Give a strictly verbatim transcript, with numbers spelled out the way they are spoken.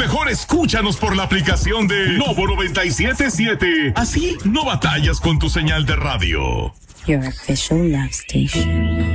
mejor escúchanos por la aplicación de Novo noventa y siete siete. Así no batallas con tu señal de radio. Your official love station.